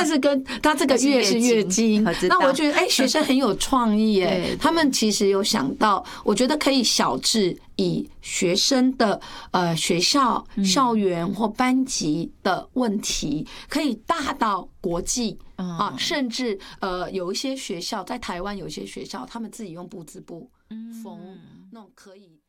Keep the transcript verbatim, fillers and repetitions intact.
它是跟它这个月是月经。那我觉得哎，学生很有创意哎，他们其实有想到，我觉得可以小至以学生的呃学校、校园或班级的问题，可以大到国际啊，甚至呃有一些学校在台湾有一些学校，他们自己用布织布缝那种可以。